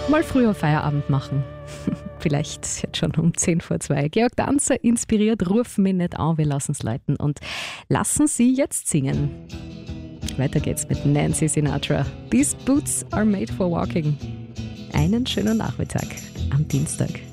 mal früher Feierabend machen. Vielleicht jetzt schon um 10:02. Georg Danzer inspiriert, rufen mich nicht an, wir lassen es läuten und lassen Sie jetzt singen. Weiter geht's mit Nancy Sinatra. These boots are made for walking. Einen schönen Nachmittag am Dienstag.